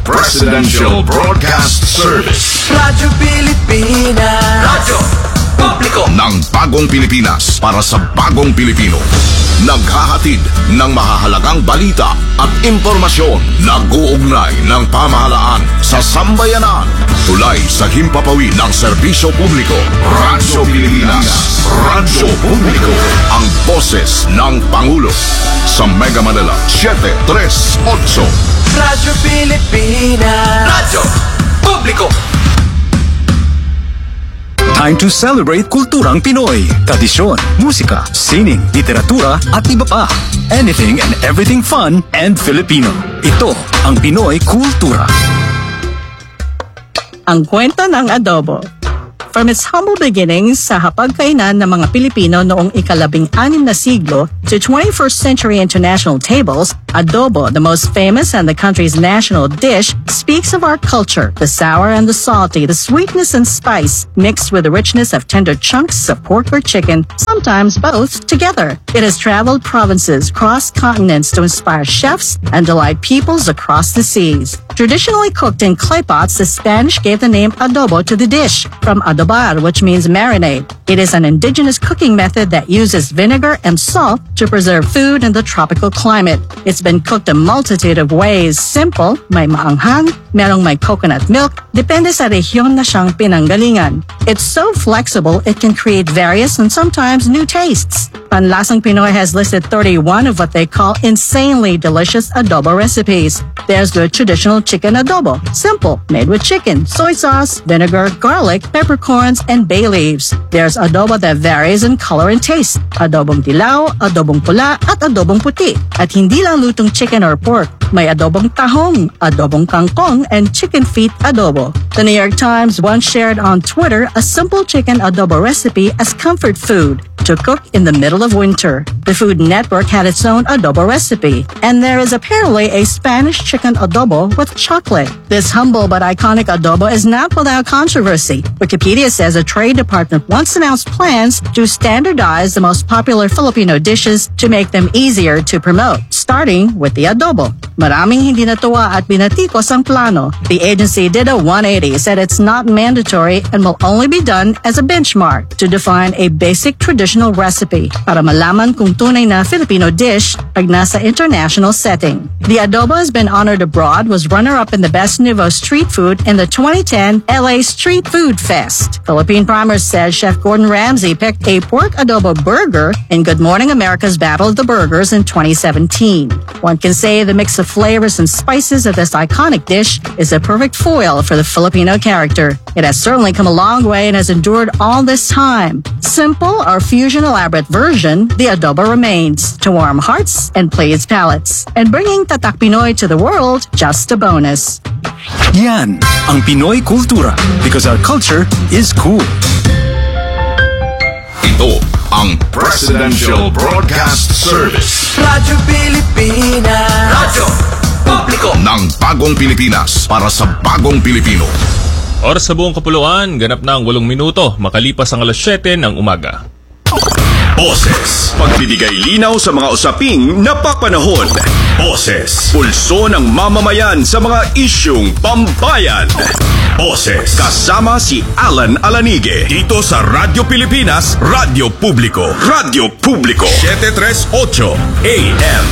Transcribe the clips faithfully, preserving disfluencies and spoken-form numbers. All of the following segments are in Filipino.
Presidential Broadcast Service. Radyo Pilipinas. Radyo Publiko ng bagong Pilipinas para sa bagong Pilipino. Naghahatid ng mahahalagang balita at impormasyon. Nag-uugnay ng pamahalaan sa sambayanan. Tulay sa himpapawid ng serbisyo publiko. Radyo Pilipinas. Radyo Publiko. Ang boses ng Pangulo. Sa Mega Manila, seven three eight. Radyo Pilipinas. Radyo Publiko. Time to celebrate kulturang Pinoy. Tradisyon, musika, sining, literatura at iba pa. Anything and everything fun and Filipino. Ito ang Pinoy Kultura. Ang kwento ng adobo. From its humble beginnings sa hapagkainan ng mga Pilipino noong ikalabing anim na siglo to twenty-first century international tables, adobo, the most famous and the country's national dish, speaks of our culture, the sour and the salty, the sweetness and spice, mixed with the richness of tender chunks of pork or chicken, sometimes both together. It has traveled provinces, crossed continents to inspire chefs and delight peoples across the seas. Traditionally cooked in clay pots, the Spanish gave the name adobo to the dish, from adobar, which means marinade. It is an indigenous cooking method that uses vinegar and salt to preserve food in the tropical climate. It's been cooked a multitude of ways. Simple, may maanghang, merong may coconut milk, depende sa rehiyon na siyang pinanggalingan. It's so flexible, it can create various and sometimes new tastes. Panlasang Pinoy has listed thirty-one of what they call insanely delicious adobo recipes. There's the traditional chicken adobo, simple, made with chicken, soy sauce, vinegar, garlic, peppercorns, and bay leaves. There's adobo that varies in color and taste. Adobong dilaw, adobong pula, at adobong puti. At hindi lang lutong chicken or pork. May adobong tahong, adobong kangkong, and chicken feet adobo. The New York Times once shared on Twitter a simple chicken adobo recipe as comfort food to cook in the middle of winter. The Food Network had its own adobo recipe, and there is apparently a Spanish chicken adobo with chocolate. This humble but iconic adobo is not without controversy. Wikipedia says a Trade Department once announced plans to standardize the most popular Filipino dishes to make them easier to promote, starting with the adobo. Maraming hindi natuwa at binatikos ang plano. The agency did a one eighty, said it's not mandatory and will only be done as a benchmark to define a basic traditional recipe para malaman kung tunay na Filipino dish pag nasa international setting. The adobo has been honored abroad, was runner-up in the Best Nouveau Street Food in the twenty ten L A Street Food Fest. Philippine Primers says Chef Gordon Ramsay picked a pork adobo burger in Good Morning America's Battle of the Burgers in twenty seventeen. One can say the mix of flavors and spices of this iconic dish is a perfect foil for the Filipino character. It has certainly come a long way and has endured all this time. Simple or fusion elaborate version, the adobo remains to warm hearts and please palates. And bringing Tatak Pinoy to the world, just a bonus. Yan ang Pinoy Kultura, because our culture is cool. Ito ang Presidential Broadcast Service. Radyo Pilipinas. Radyo Publiko ng bagong Pilipinas para sa bagong Pilipino. Oras sa buong kapuluan, ganap na ang walong minuto makalipas ang alas siyete ng umaga. Boses, pagbibigay linaw sa mga usaping napapanahon. Boses, pulso ng mamamayan sa mga isyung pambayan. Boses, kasama si Alan Alanige dito sa Radyo Pilipinas, Radyo Publiko. Radyo Publiko, seven three eight A M.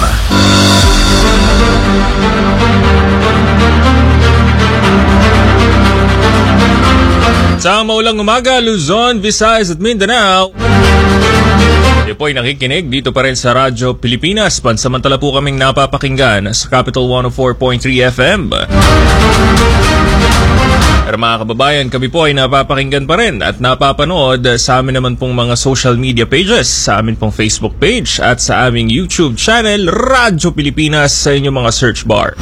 Sa maulang umaga, Luzon, Visayas at Mindanao. Kayo po'y nakikinig dito pa rin sa Radyo Pilipinas. Pansamantala po kaming napapakinggan sa Capital one oh four point three F M. Pero mga kababayan, kami po ay napapakinggan pa rin at napapanood sa amin naman pong mga social media pages, sa amin pong Facebook page at sa aming YouTube channel, Radyo Pilipinas, sa inyong mga search bar.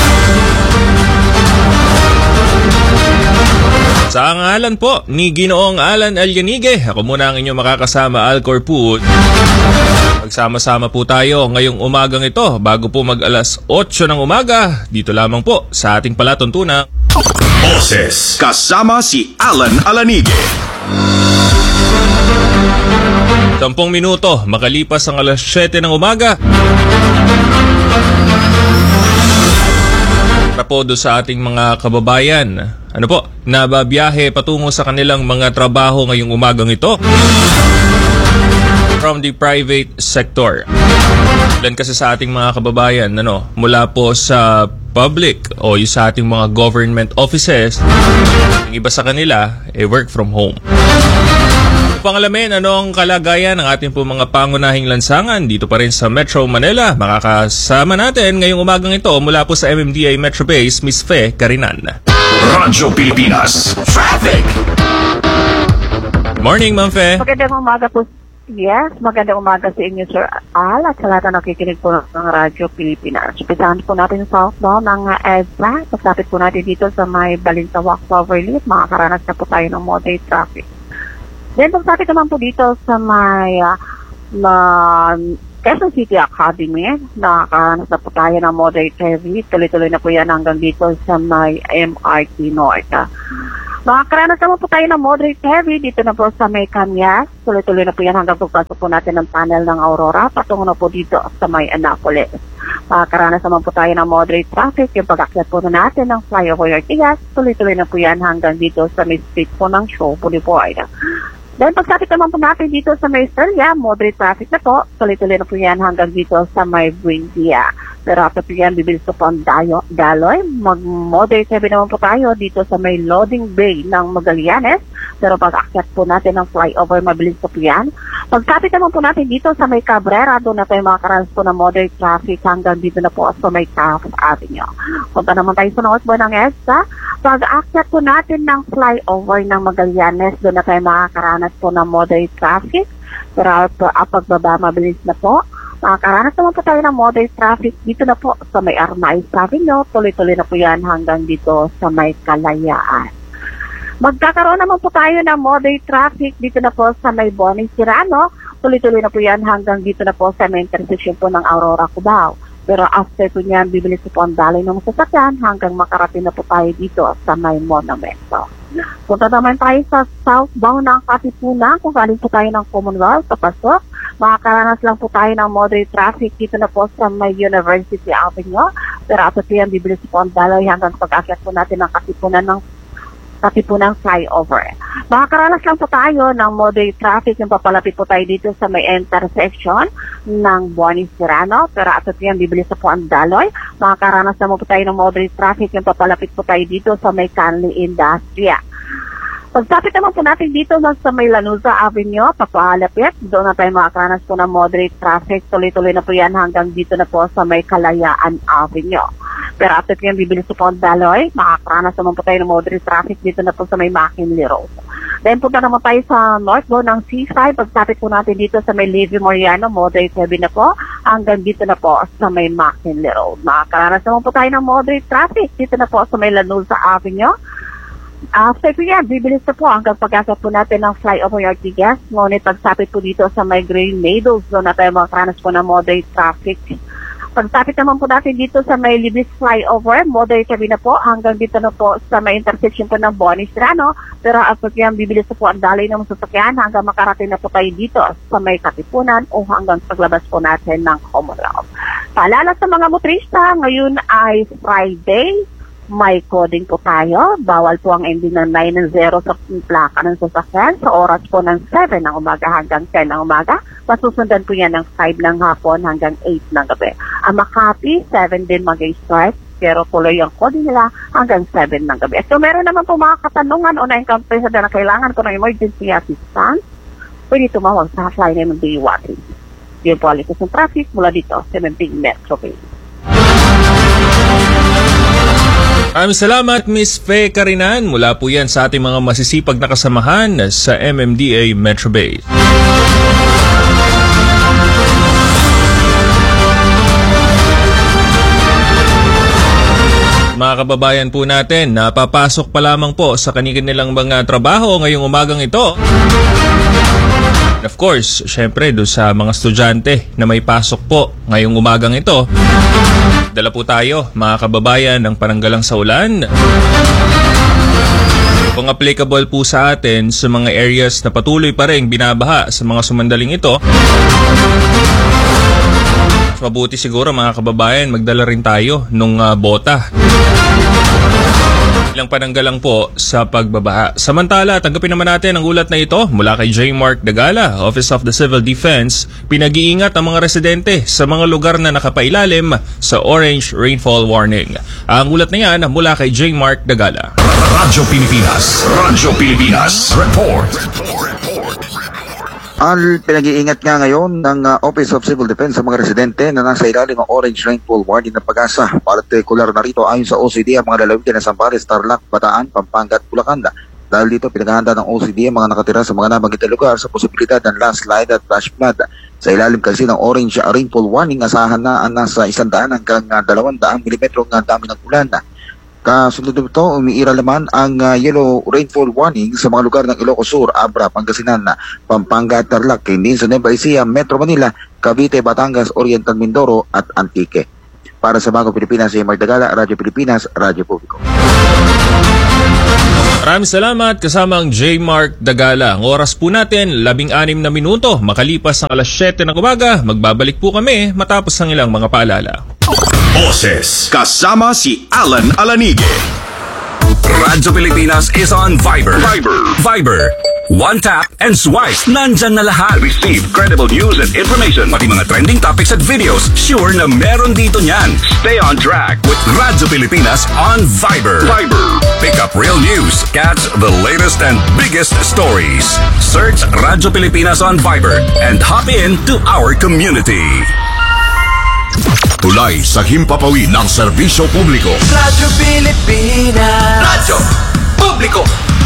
Sa ngalan po ni Ginoong Alan Alyanige, ako muna ang inyong makakasama, Alcor Put. Magsama-sama po tayo ngayong umagang ito bago po mag-alas otso ng umaga, dito lamang po sa ating palatuntunang Boses, kasama si Alan Alanige. Tampung minuto makalipas ang alas siyete ng umaga. po do sa ating mga kababayan. Ano po, nababiyahe patungo sa kanilang mga trabaho ngayong umagang ito from the private sector. Ilan kasi sa ating mga kababayan, ano, mula po sa public o yung sa ating mga government offices, ang iba sa kanila, eh, work from home. Upang alamin ano ang kalagayan ng ating po mga pangunahing lansangan dito pa rin sa Metro Manila, makakasama natin ngayong umagang ito mula po sa M M D A Metro Base, Miss Fe Carinan. Radyo Pilipinas Traffic. Morning, Ma'am Fe. Magandang umaga po. Yes, magandang umaga sa inyo, Sir Al, at sa lahat na nakikinig po ng Radyo Pilipinas. Pisahan po natin sa southbound ng EDSA. Pasapit po natin dito sa may Balintawak Cloverleaf. Makakaranas na po tayo ng moderate traffic. Then, pasapit naman po dito sa may uh, uh, Quezon City Academy. Nakakaranas na po tayo ng moderate heavy. Tuloy-tuloy na po yan hanggang dito sa may M R T North. Makakaranas naman po tayo ng moderate heavy dito na po sa may Kanyas. Tuloy-tuloy na po yan hanggang pagpasok po natin ng tunnel ng Aurora patungo na po dito sa may Annapolis. Makakaranas naman po tayo ng moderate traffic yung pag-akyat po na natin ng flyover Ortigas. Tuloy-tuloy na po yan hanggang dito sa may street po ng Show Boulevard. Dahil pagsapit naman po natin dito sa may Estrella, moderate traffic na po. Tuloy-tuloy na po yan hanggang dito sa may Buendia. Pero after po yan, bibilis po po ang dayo, Daloy. Mag-moderate heavy naman po tayo dito sa may loading bay ng Magallanes. Pero pag-akyat po natin ng flyover, mabilis po po yan. Pagsapit naman po natin dito sa may Cabrera, doon na tayo makakaranas po ng moderate traffic hanggang dito na po sa may Taft Avenue. Punta naman tayo sa northbound ng EDSA. Pag-akyat po natin ng flyover ng Magallanes, doon na tayo makakaranas po ng moderate traffic. Pero uh, pagbaba, mabilis na po. Makakaranas naman po tayo ng moderate traffic dito na po sa may Arnaiz Avenue. Tuloy-tuloy na po yan hanggang dito sa may Kalayaan. Magkakaroon naman po tayo ng moderate traffic dito na po sa may Bonnie Cirano. Tuloy-tuloy na po yan hanggang dito na po sa may intersection po ng Aurora Cubao. Pero after po niyan, bibilis po ang daloy ng sasakyan hanggang makarating na po tayo dito sa may Monumento. Punta naman tayo sa southbound ng Katipunan kung galing po tayo ng Commonwealth papasok. Makakaranas lang po tayo ng moderate traffic dito na po sa may University Avenue. Pero after po yan, bibilis po ang daloy hanggang pag-akyat po natin ng Katipunan ng Katipunan flyover. Makakaranas lang po tayo ng moderate traffic yung papalapit po tayo dito sa may intersection ng Bonnie Cirano. Pero after po yan, bibilis po ang daloy. Makakaranas naman po tayo ng moderate traffic yung papalapit po tayo dito sa may Canley Industria. Pagsapit naman po natin dito sa may Lanuza Avenue, papalapit, doon na tayo makakaranas po ng moderate traffic. Tuloy-tuloy na po yan hanggang dito na po sa may Kalayaan Avenue. Pero after yan, bibilis po ang daloy. Makakaranas naman po tayo ng moderate traffic dito na po sa may McKinley Road. Then punta naman tayo sa northbound ng C five. Pagsapit po natin dito sa may Levy Moriano, moderate heavy na po. Hanggang dito na po sa may McKinley Road. Makakaranas naman po tayo ng moderate traffic dito na po sa may Lanuza Avenue. After po yan, bibilis na po hanggang pag-akyat po natin ng flyover Ortigas. Ngunit pagsapit po dito sa may Green Meadows, doon na tayo makakaranas po ng moderate traffic. Pagsapit naman po natin dito sa may Libis flyover, moderate heavy na po hanggang dito na po sa may intersection po ng Bonnie Cirano. Pero after yan, bibilis na po ang daloy ng sasakyan hanggang makarating na po tayo dito sa may Katipunan o hanggang paglabas po natin ng Commonwealth. Paalala sa mga motorista, ngayon ay Friday. May coding po tayo. Bawal po ang ending ng nine and zero sa plaka ng sasakyan sa oras po ng seven ng umaga hanggang ten ng umaga. Masusundan po yan ng five ng hapon hanggang eight ng gabi. Ang Makati, seven din mag-start. Pero tuloy ang coding nila hanggang seven ng gabi. So meron naman po mga katanungan o na-encounter sa na kailangan ko ng emergency assistance. Pwede tumawag sa hotline ng M D A Watting. Yun po alikas ng traffic mula dito sa M M D Metro Base. Maraming salamat, Miss Fe Carinan. Mula po yan sa ating mga masisipag na kasamahan sa M M D A Metro Base. Mga kababayan po natin, napapasok pa lamang po sa kanilang mga trabaho ngayong umagang ito. And of course, syempre do sa mga estudyante na may pasok po ngayong umagang ito. Dala po tayo, mga kababayan, ng pananggalang sa ulan. Kung applicable po sa atin sa mga areas na patuloy pa rin binabaha sa mga sumandaling ito, Mas mabuti siguro mga kababayan, magdala rin tayo nung uh, bota. Ilang pananggalang po sa pagbabaha. Samantala, tanggapin naman natin ang ulat na ito mula kay J. Mark Dagala, Office of the Civil Defense. Pinag-iingat ang mga residente sa mga lugar na nakapailalim sa orange rainfall warning. Ang ulat na yan mula kay J. Mark Dagala. Radyo Pilipinas. Radyo Pilipinas. Report. Ang pinag-iingat nga ngayon ng uh, Office of Civil Defense sa mga residente na nasa ilalim ng orange rainfall warning ng Pag-asa. Partikular na rito ayon sa O C D ang mga lalawigan ng Zambales, Tarlac, Bataan, Pampanga at Bulacan. Dahil dito pinaghahanda ng O C D ang mga nakatira sa mga nabanggit na lugar sa posibilidad ng landslide at flash flood. Sa ilalim kasi ng orange rainfall warning, asahan na ang nasa isandaan hanggang uh, dalawang daang milimetro ng dami ng ulan. Kasunod nito, umiira naman ang uh, yellow rainfall warning sa mga lugar ng Ilocos Sur, Abra, Pangasinan, Pampanga at Tarlac, hindi sa Nueva Ecija, Metro Manila, Cavite, Batangas, Oriental Mindoro at Antique. Para sa Bagong Pilipinas, J. Mark Dagala, Radyo Pilipinas, Radyo Publiko. Maraming salamat, kasama ang J. Mark Dagala. Ang oras po natin, labing anim na minuto. Makalipas ang alas siyete ng umaga, magbabalik po kami matapos ang ilang mga paalala. Boses kasama si Alan Alanige. Radyo Pilipinas is on Viber. Viber. Viber. One tap and swipe. Nandyan na lahat. Receive credible news and information. Pati mga trending topics at videos. Sure na meron dito niyan. Stay on track With Radyo Pilipinas on Viber. Viber. Pick up real news. Catch the latest and biggest stories. Search Radyo Pilipinas on Viber and hop in to our community. Tulay sa himpapawid ng serbisyo publiko. Radyo Pilipinas. Radyo Publiko.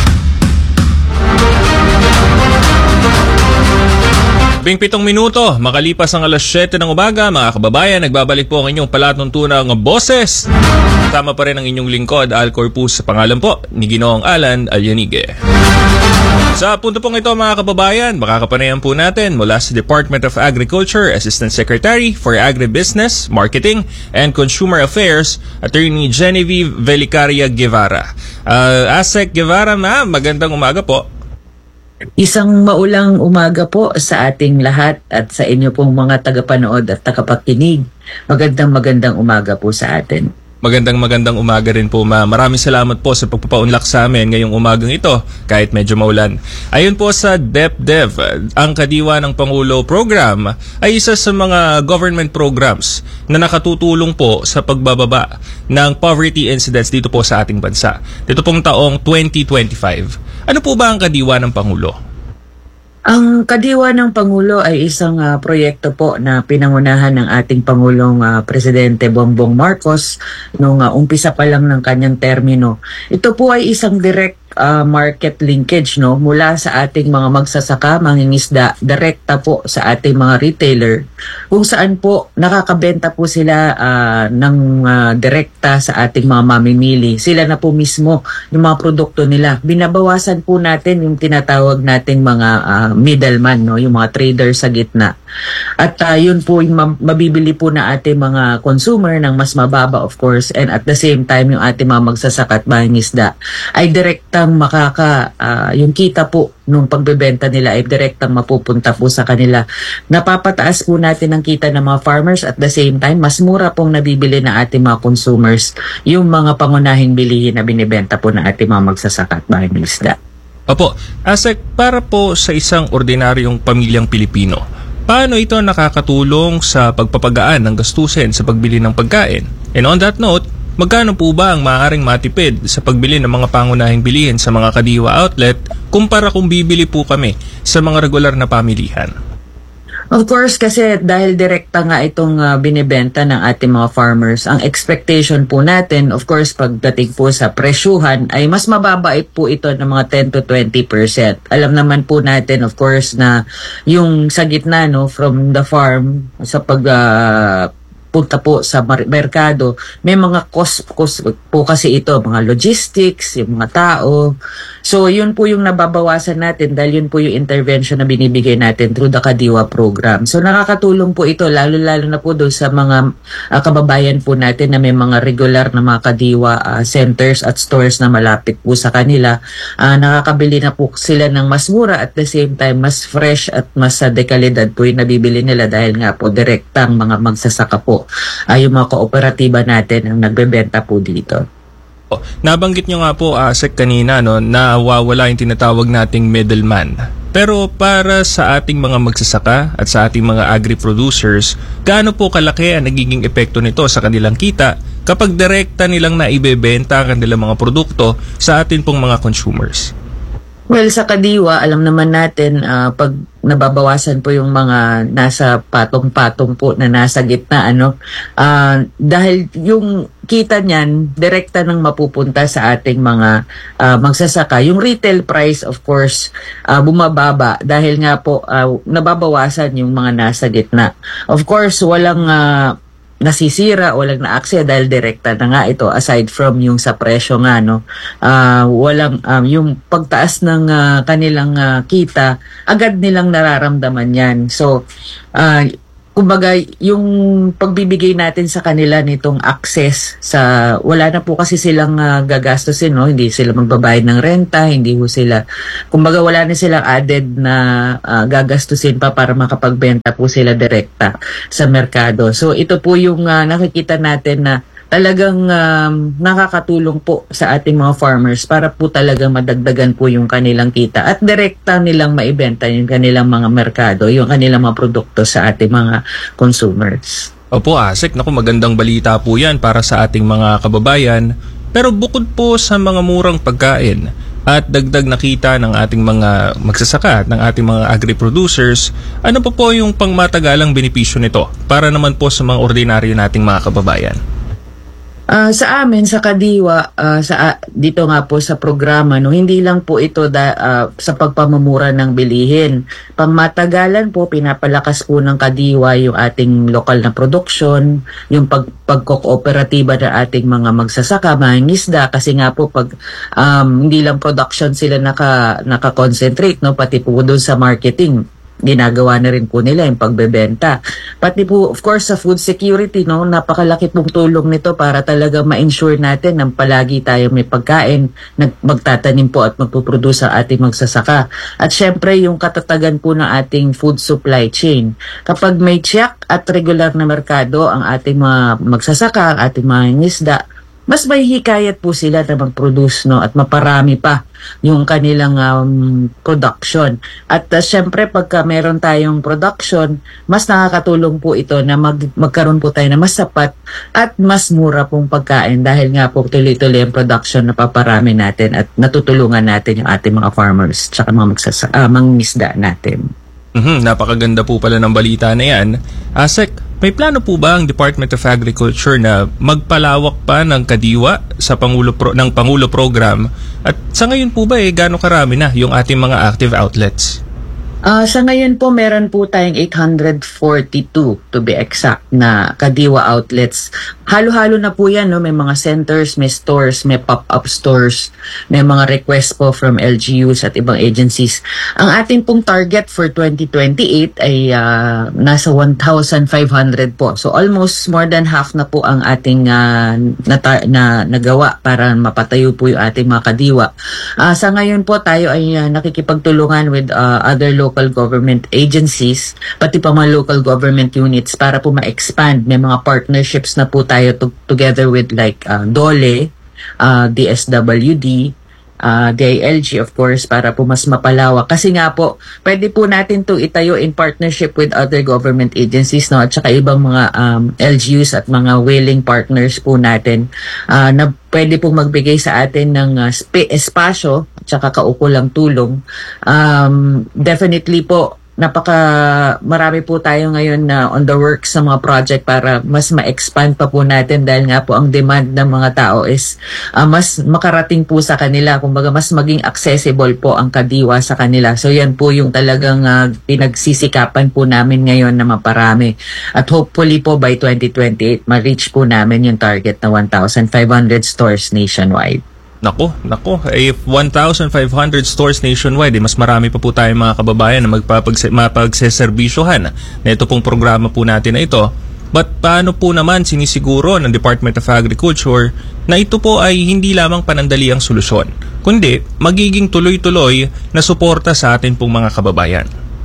Bing pitong minuto, makalipas ang alas siyete ng umaga, mga kababayan, nagbabalik po ang inyong palatuntunang boses. Tama pa rin ang inyong lingkod, Al Corpus, sa pangalan po ni Ginoong Alan Alyanige. Sa punto pong ito, mga kababayan, makakapanayan po natin mula sa Department of Agriculture, Assistant Secretary for Agribusiness, Marketing, and Consumer Affairs, Attorney Genevieve Velicaria Guevara. Uh, Asek Guevara, ma'am, magandang umaga po. Isang maulang umaga po sa ating lahat at sa inyo pong mga tagapanood at tagapakinig. Magandang magandang umaga po sa atin. Magandang magandang umaga rin po, ma'am. Maraming salamat po sa pagpapaunlak sa amin ngayong umagang ito kahit medyo maulan. Ayon po sa DepDev, ang Kadiwa ng Pangulo program ay isa sa mga government programs na nakatutulong po sa pagbababa ng poverty incidence dito po sa ating bansa. Dito pong taong twenty twenty-five. Ano po ba ang Kadiwa ng Pangulo? Ang Kadiwa ng Pangulo ay isang uh, proyekto po na pinangunahan ng ating Pangulong uh, Presidente Bongbong Marcos nung uh, umpisa pa lang ng kanyang termino. Ito po ay isang direct uh, market linkage no mula sa ating mga magsasaka, mangingisda, direkta po sa ating mga retailer kung saan po nakakabenta po sila uh, ng uh, direkta sa ating mga mamimili. Sila na po mismo yung mga produkto nila. Binabawasan po natin yung tinatawag nating mga uh, middleman, no, yung mga trader sa gitna. At uh, yun po yung mabibili po na ating mga consumer ng mas mababa, of course, and at the same time yung ating mga magsasaka at mangingisda ay direktang makaka uh, yung kita po nung pagbebenta nila ay direktang mapupunta po sa kanila. Napapataas po natin ang kita ng mga farmers, at the same time mas mura pong nabibili na ating mga consumers yung mga pangunahing bilihin na binibenta po na ating mga magsasaka at mangingisda. Opo, Asek, para po sa isang ordinaryong pamilyang Pilipino, paano ito nakakatulong sa pagpapagaan ng gastusin sa pagbili ng pagkain? And on that note, magkano po ba ang maaaring matipid sa pagbili ng mga pangunahing bilihin sa mga Kadiwa outlet kumpara kung bibili po kami sa mga regular na pamilihan? Of course, kasi dahil direkta nga itong uh, binibenta ng ating mga farmers, ang expectation po natin, of course, pagdating po sa presyuhan, ay mas mababait po ito ng mga ten to twenty percent. Alam naman po natin, of course, na yung sa gitna, no, from the farm, sa pag... Uh, punta po sa mar- merkado, may mga cost, cost po kasi ito, mga logistics, yung mga tao. So, yun po yung nababawasan natin dahil yun po yung intervention na binibigay natin through the Kadiwa program. So, nakakatulong po ito, lalo-lalo na po doon sa mga uh, kababayan po natin na may mga regular na mga Kadiwa uh, centers at stores na malapit po sa kanila. Uh, nakakabili na po sila ng mas mura at the same time, mas fresh at mas uh, dekalidad po yung nabibili nila dahil nga po direktang mga magsasaka po ay uh, yung mga kooperatiba natin ang nagbebenta po dito. Oh, nabanggit nyo nga po, Asek, kanina, no, nawawala yung tinatawag nating middleman. Pero para sa ating mga magsasaka at sa ating mga agri-producers, gaano po kalaki ang nagiging epekto nito sa kanilang kita kapag direkta nilang naibebenta ang kanilang mga produkto sa atin pong mga consumers? Well, sa Kadiwa, alam naman natin, uh, pag nababawasan po yung mga nasa patong-patong po na nasa gitna, ano, uh, dahil yung kita niyan, direkta nang mapupunta sa ating mga uh, magsasaka. Yung retail price, of course, uh, bumababa dahil nga po uh, nababawasan yung mga nasa gitna. Of course, walang Uh, nasisira, walang naaksaya dahil direkta na nga ito, aside from yung sa presyo nga, no, uh, walang, um, yung pagtaas ng uh, kanilang uh, kita, agad nilang nararamdaman yan. So, uh, kumbaga, yung pagbibigay natin sa kanila nitong access sa, wala na po kasi silang uh, gagastusin, no? Hindi sila magbabayad ng renta, hindi po sila, kumbaga wala na silang added na uh, gagastusin pa para makapagbenta po sila direkta sa merkado. So ito po yung uh, nakikita natin na talagang um, nakakatulong po sa ating mga farmers para po talagang madagdagan po yung kanilang kita at direkta nilang maibenta yung kanilang mga merkado, yung kanilang mga produkto sa ating mga consumers. Opo, Asek, naku, magandang balita po yan para sa ating mga kababayan. Pero bukod po sa mga murang pagkain at dagdag na kita ng ating mga magsasaka at ng ating mga agri-producers, ano po po yung pangmatagalang benepisyo nito para naman po sa mga ordinaryo nating mga kababayan? Uh, sa amin, sa Kadiwa, uh, sa, uh, dito nga po sa programa, no, hindi lang po ito da, uh, sa pagpamamura ng bilihin. Pangmatagalan po, pinapalakas po ng Kadiwa yung ating lokal na production, yung pag, pagkooperatiba ng ating mga magsasaka, mga ngisda, kasi nga po pag um, hindi lang production sila naka, naka-concentrate, no, pati po doon sa marketing. Ginagawa na rin po nila yung pagbebenta. Pati po, of course, sa food security, no, napakalaki pong tulong nito para talaga ma-ensure natin na palagi tayo may pagkain, nag- magtatanim po at magpuproduce sa ating magsasaka. At syempre, yung katatagan po ng ating food supply chain. Kapag may tiyak at regular na merkado ang ating mga magsasaka, ang ating mga ngisda, mas may hikayat po sila na mag-produce, no, at maparami pa yung kanilang um, production. At uh, syempre pagka meron tayong production, mas nakakatulong po ito na mag magkaroon po tayo na mas sapat at mas mura pong pagkain dahil nga po tuloy-tuloy ang production na paparami natin at natutulungan natin yung ating mga farmers tsaka mga magsasa uh, mangingisda natin. Mm-hmm, napakaganda po pala ng balita na yan. Asek, may plano po ba ang Department of Agriculture na magpalawak pa ng Kadiwa sa Pangulo Pro, ng Pangulo Program? At sa ngayon po ba eh, gaano karami na yung ating mga active outlets? Uh, sa ngayon po, meron po tayong eight hundred forty-two to be exact na Kadiwa outlets. Halo-halo na po yan, no? May mga centers, may stores, may pop-up stores, may mga requests po from L G Us at ibang agencies. Ang ating pong target for twenty twenty-eight ay uh, nasa one thousand five hundred po. So almost more than half na po ang ating uh, nata- na nagawa para mapatayo po yung ating mga Kadiwa. Uh, sa ngayon po, tayo ay uh, nakikipagtulungan with uh, other local local government agencies, pati pa mga local government units para po ma-expand. May mga partnerships na po tayo to- together with like uh, DOLE, uh, D S W D, uh, D I L G of course, para po mas mapalawak. Kasi nga po, pwede po natin to itayo in partnership with other government agencies, no, at saka ibang mga um, L G Us at mga willing partners po natin uh, na pwede pong magbigay sa atin ng uh, sp- espasyo at saka kaukulang tulong. Um, definitely po, napaka marami po tayo ngayon na on the works sa mga project para mas ma-expand pa po natin dahil nga po ang demand ng mga tao is uh, mas makarating po sa kanila, kumbaga mas maging accessible po ang Kadiwa sa kanila. So yan po yung talagang uh, pinagsisikapan po namin ngayon na maparami. At hopefully po by twenty twenty-eight ma-reach po namin yung target na one thousand five hundred stores nationwide. Nako, nako, if one thousand five hundred stores nationwide, eh, mas marami pa po tayong mga kababayan na magpapagseservisyohan na ito pong programa po natin na ito. But paano po naman sinisiguro ng Department of Agriculture na ito po ay hindi lamang panandaliang solusyon, kundi magiging tuloy-tuloy na suporta sa atin pong mga kababayan?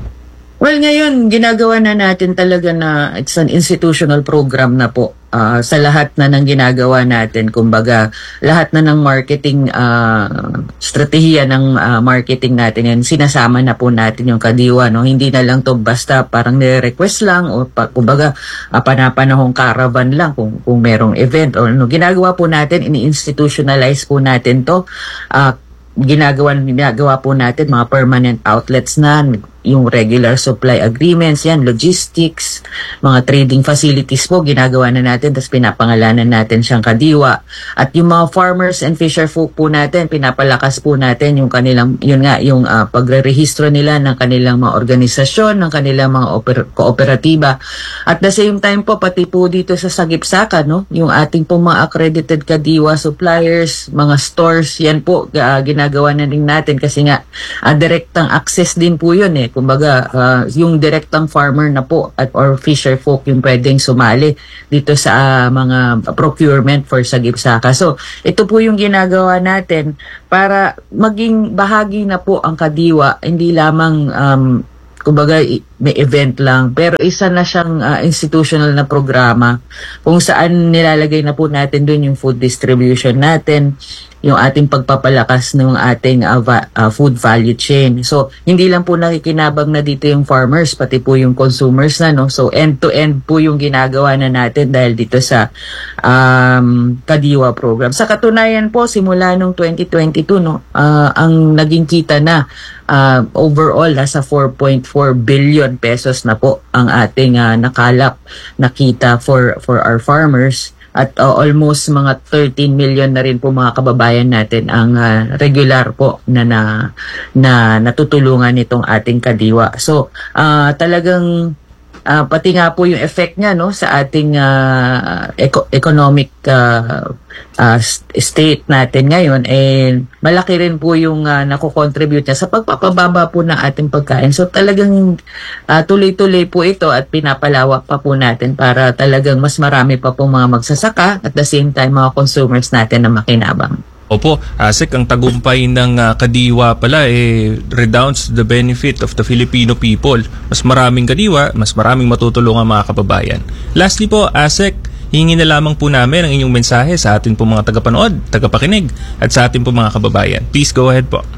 Well, ngayon, ginagawa na natin talaga na it's an institutional program na po uh, sa lahat na ng ginagawa natin. Kumbaga, lahat na ng marketing uh, strategiya ng uh, marketing natin yan, sinasama na po natin yung Kadiwa. No? Hindi na lang to basta parang nire-request lang o pa, kumbaga uh, panapanahong caravan lang kung, kung merong event. O, no? Ginagawa po natin, ini-institutionalize po natin to. Uh, ginagawa, ginagawa po natin mga permanent outlets na, yung regular supply agreements, yan, logistics, mga trading facilities po, ginagawa na natin, tapos pinapangalanan natin siyang Kadiwa. At yung mga farmers and fisher folk po natin, pinapalakas po natin yung kanilang, yun nga, yung uh, pagre-rehistro nila ng kanilang mga organisasyon, ng kanilang mga oper- kooperatiba. At the same time po, pati po dito sa Sagip-Saka, no, yung ating po mga accredited Kadiwa suppliers, mga stores, yan po, uh, ginagawa na rin natin kasi nga, uh, direktang access din po yun eh. Kumbaga, uh, yung direktang farmer na po at or fisher folk yung pwedeng sumali dito sa uh, mga procurement for Sagip-Saka. So, ito po yung ginagawa natin para maging bahagi na po ang Kadiwa, hindi lamang um, kumbaga may event lang, pero isa na siyang uh, institutional na programa kung saan nilalagay na po natin dun yung food distribution natin, yung ating pagpapalakas ng ating uh, va- uh, food value chain. So, hindi lang po nakikinabang na dito yung farmers, pati po yung consumers na, no? So, end-to-end po yung ginagawa na natin dahil dito sa um, Kadiwa program. Sa katunayan po, simula nung twenty twenty-two, no, uh, ang naging kita na uh, overall, nasa four point four billion pesos na po ang ating uh, nakalap na kita for, for our farmers. At uh, almost mga thirteen million na rin po mga kababayan natin ang uh, regular po na, na na natutulungan nitong ating Kadiwa. So, uh, talagang uh, pati nga po yung effect niya, no, sa ating uh, eco- economic uh, uh, state natin ngayon, eh malaki rin po yung uh, nakocontribute niya sa pagpapababa po ng ating pagkain. So talagang uh, tuloy-tuloy po ito at pinapalawak pa po natin para talagang mas marami pa po mga magsasaka at the same time mga consumers natin na makinabang. Opo, Asik, ang tagumpay ng uh, Kadiwa pala eh redounds the benefit of the Filipino people. Mas maraming Kadiwa, mas maraming matutulungan mga kababayan. Lastly po, Asik, hingi na lamang po namin ang inyong mensahe sa atin po mga tagapanood, tagapakinig at sa atin po mga kababayan. Please go ahead po.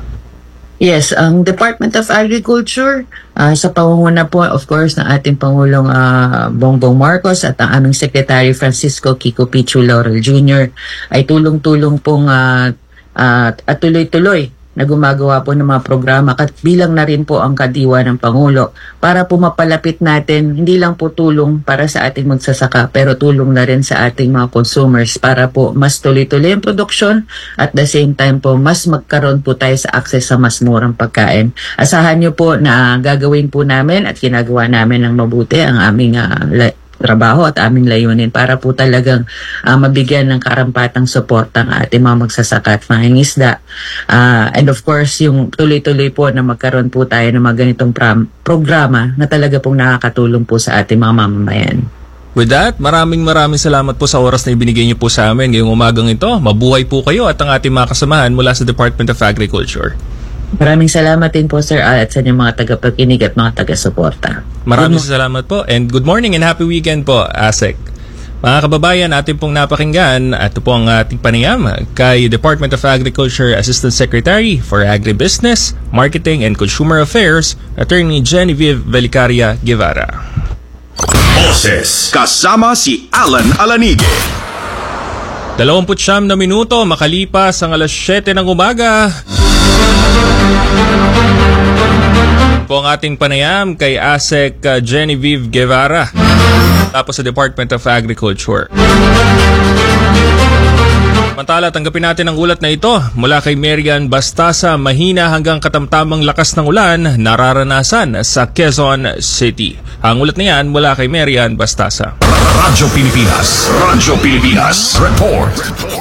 Yes, ang Department of Agriculture, uh, sa pangunguna po, of course, ng ating Pangulong uh, Bongbong Marcos at ang aming Secretary Francisco Kiko Pichu Laurel Junior ay tulong-tulong pong uh, uh, at tuloy-tuloy na gumagawa po ng mga programa at bilang na rin po ang Kadiwa ng Pangulo para po mapalapit natin, hindi lang po tulong para sa ating magsasaka pero tulong na rin sa ating mga consumers para po mas tuloy-tuloy ang produksyon at the same time po mas magkaroon po tayo sa access sa mas murang pagkain. Asahan nyo po na gagawin po namin at ginagawa namin ng mabuti ang aming uh, la- trabaho at aming layunin para po talagang uh, mabigyan ng karampatang suporta ang ating mga magsasaka at mangingisda. Uh, and of course, yung tuloy-tuloy po na magkaroon po tayo ng mga ganitong pram- programa na talaga pong nakakatulong po sa ating mga mamamayan. With that, maraming maraming salamat po sa oras na ibinigay niyo po sa amin ngayong umagang ito. Mabuhay po kayo at ang ating mga kasamahan mula sa Department of Agriculture. Maraming salamat din po, Sir Al, at sa inyong mga tagapakinig at mga taga-suporta. Maraming salamat po and good morning and happy weekend po, Asik. Mga kababayan, atin pong napakinggan at ito po ang ating panayam kay Department of Agriculture Assistant Secretary for Agribusiness, Marketing and Consumer Affairs, Attorney Genevieve Velicaria Guevara. Boses kasama si Alan Alanige. Dalawamput siyam na minuto makalipas ang alas siyete ng umaga. po ang ating panayam kay ASEC uh, Genevieve Guevara. Tapos sa Department of Agriculture. Samantala, tanggapin natin ang ulat na ito mula kay Marian Bastasa. Mahina hanggang katamtamang lakas ng ulan nararanasan sa Quezon City. Ang ulat na yan mula kay Marian Bastasa. Radyo Pilipinas. Radyo Pilipinas. Report.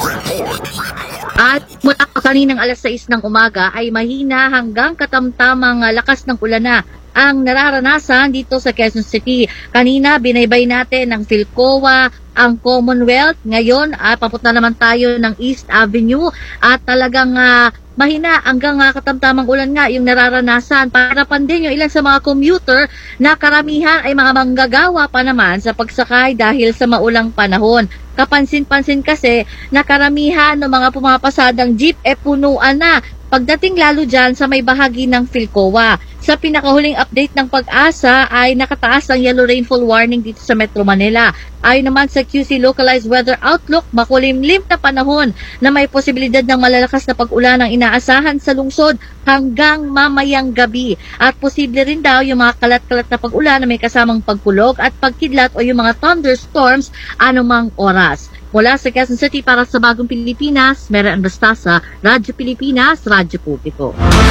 At mula kaninang alas sais ng umaga ay mahina hanggang katamtamang lakas ng ulan na ang nararanasan dito sa Quezon City. Kanina binaybay natin ang Philcoa, ang Commonwealth. Ngayon uh, papunta naman tayo ng East Avenue at talagang uh, mahina hanggang uh, katamtamang ulan nga yung nararanasan. Parapan din yung ilan sa mga commuter na karamihan ay mga manggagawa pa naman sa pagsakay dahil sa maulang panahon. Kapansin-pansin kasi na karamihan ng mga pumapasadang jeep e punuan na. Pagdating lalo dyan sa may bahagi ng Philcoa. Sa pinakahuling update ng Pag-asa ay nakataas ang yellow rainfall warning dito sa Metro Manila. Ayon naman sa Q C Localized Weather Outlook, makulimlim na panahon na may posibilidad ng malalakas na pag-ulan ang inaasahan sa lungsod hanggang mamayang gabi. At posible rin daw yung mga kalat-kalat na pag-ulan na may kasamang pagkulog at pagkidlat o yung mga thunderstorms anumang oras. Mula sa Quezon City para sa Bagong Pilipinas, Marian Bastasa, Radyo Pilipinas, Radyo Publiko.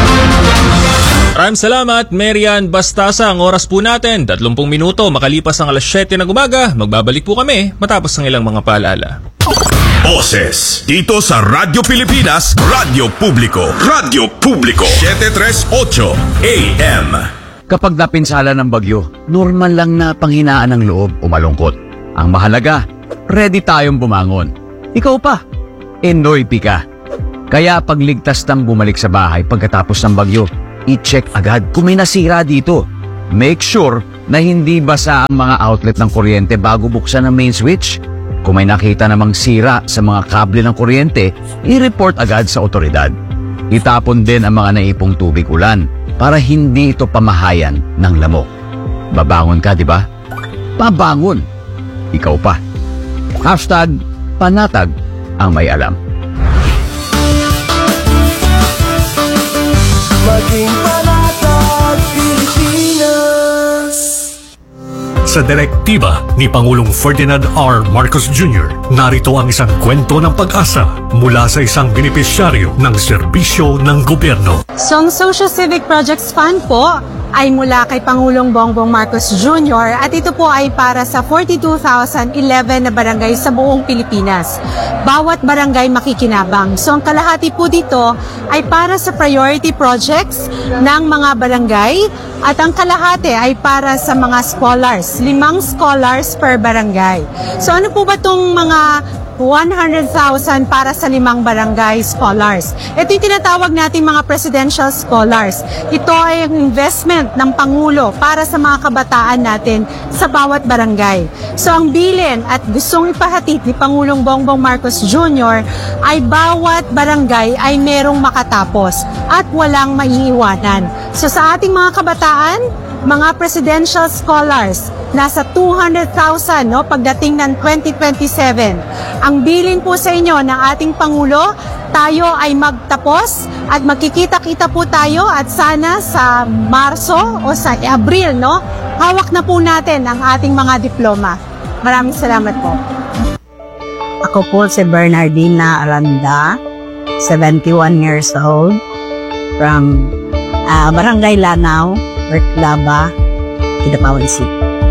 Maraming salamat, Marian Bastasa. Ang oras po natin, tatlong minuto makalipas ang alas siyete ng umaga. Magbabalik po kami matapos ng ilang mga paalala. Boses dito sa Radyo Pilipinas, Radyo Publiko, Radyo Publiko, seven thirty-eight A M. Kapag napinsala ng bagyo, normal lang na panghinaan ng loob o malungkot. Ang mahalaga, ready tayong bumangon. Ikaw pa, enoy ka. Kaya pagligtas ng bumalik sa bahay pagkatapos ng bagyo, i-check agad kung may nasira dito. Make sure na hindi basa ang mga outlet ng kuryente bago buksan ang main switch. Kung may nakita namang sira sa mga kable ng kuryente, i-report agad sa otoridad. Itapon din ang mga naipong tubig ulan para hindi ito pamahayan ng lamok. Babangon ka, di ba? Babangon. Ikaw pa. Hashtag panatag ang may alam. Maging panatag Pilipinas. Sa direktiba ni Pangulong Ferdinand R. Marcos Junior, narito ang isang kwento ng pag-asa mula sa isang benepisyaryo ng serbisyo ng gobyerno. So, ang Social Civic Projects Fund po ay mula kay Pangulong Bongbong Marcos Junior at ito po ay para sa forty-two thousand eleven na barangay sa buong Pilipinas. Bawat barangay makikinabang. So ang kalahati po dito ay para sa priority projects ng mga barangay at ang kalahati ay para sa mga scholars. Limang scholars per barangay. So ano po ba itong mga one hundred thousand para sa limang barangay scholars? Ito yung tinatawag nating mga presidential scholars. Ito ay ang investment ng Pangulo para sa mga kabataan natin sa bawat barangay. So ang bilin at gustong ipahatid ni Pangulong Bongbong Marcos Junior ay bawat barangay ay merong makatapos at walang maiiwanan. So sa ating mga kabataan, mga presidential scholars, nasa two hundred thousand no, pagdating ng twenty twenty-seven. Ang bilin po sa inyo ng ating Pangulo, tayo ay magtapos at magkikita-kita po tayo at sana sa Marso o sa Abril, no, hawak na po natin ang ating mga diploma. Maraming salamat po. Ako po si Bernardina Aranda, seventy-one years old, from uh, Barangay Lanao, Bertlaba, Kidapawan City.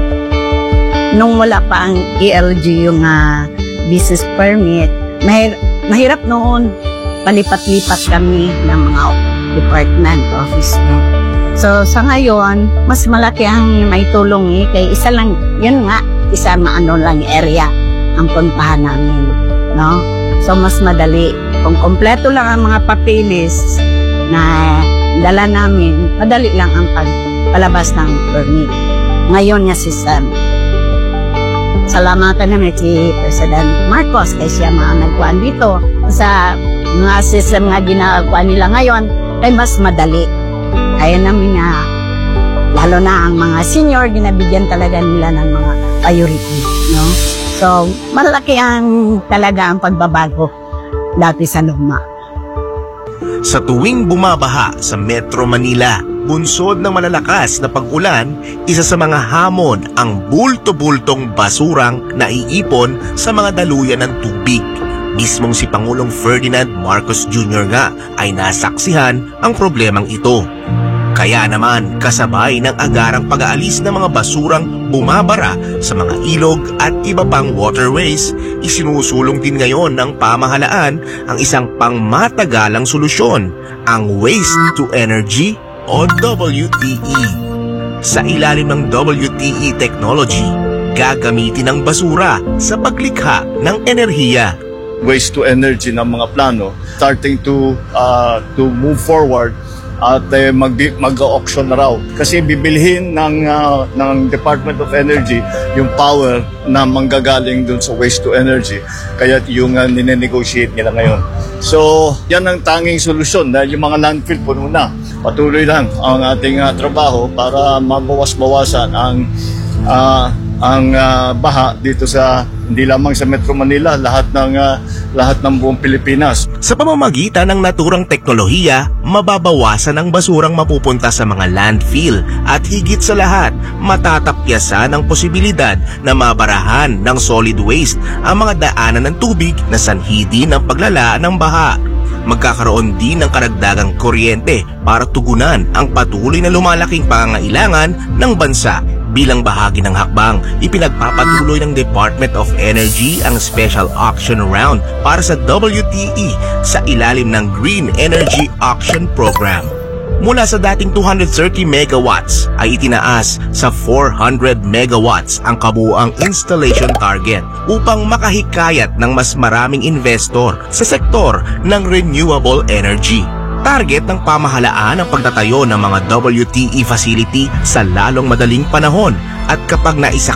Nung wala pa ang E L G yung uh, business permit, mahir- mahirap noon palipat-lipat kami ng mga department, office. So sa ngayon, mas malaki ang may tulong eh, kay isa lang, yun nga, isa maano lang area ang puntahan namin, no? So mas madali. Kung kompleto lang ang mga papeles na dala namin, madali lang ang pagpalabas ng permit. Ngayon nga si Sam. Salamatan namin si President Marcos kasi siya mga nagkuhan dito. Sa mga system nga ginagawa nila ngayon, ay mas madali. Kaya namin na, lalo na ang mga senior, ginabigyan talaga nila ng mga priority. No? So, malaki ang talaga ang pagbabago dati sa luma. Sa tuwing bumabaha sa Metro Manila, bunsod ng malalakas na pag-ulan, isa sa mga hamon ang bulto-bultong basurang naiipon sa mga daluyan ng tubig. Mismong si Pangulong Ferdinand Marcos Junior nga ay nasaksihan ang problemang ito. Kaya naman kasabay ng agarang pag-aalis ng mga basurang bumabara sa mga ilog at iba pang waterways, isinusulong din ngayon ng pamahalaan ang isang pangmatagalang solusyon, ang Waste to Energy o W T E. Sa ilalim ng W T E technology, gagamitin ang basura sa paglikha ng enerhiya. Waste to energy ng mga plano starting to uh, to move forward at uh, mag mag-auction na raw kasi bibilhin ng uh, ng Department of Energy yung power na manggagaling dun sa waste to energy, kaya yung uh, nine-negotiate nila ngayon. So yan ang tanging solusyon dahil yung mga landfill puno na. Patuloy lang ang ating uh, trabaho para mabawas-bawasan ang uh, ang uh, baha dito sa hindi lamang sa Metro Manila, lahat ng uh, lahat ng buong Pilipinas. Sa pamamagitan ng naturang teknolohiya, mababawasan ang basurang mapupunta sa mga landfill at higit sa lahat, matatapyasan ang posibilidad na mabarahan ng solid waste ang mga daanan ng tubig na sanhi din ng paglala ng baha. Magkakaroon din ng karagdagang kuryente para tugunan ang patuloy na lumalaking pangangailangan ng bansa. Bilang bahagi ng hakbang, ipinagpapatuloy ng Department of Energy ang special auction round para sa W T E sa ilalim ng Green Energy Auction Program. Mula sa dating two hundred thirty megawatts ay itinaas sa four hundred megawatts ang kabuuang installation target upang makahikayat ng mas maraming investor sa sektor ng renewable energy. Target ng pamahalaan ang pagtatayo ng mga W T E facility sa lalong madaling panahon at kapag naisa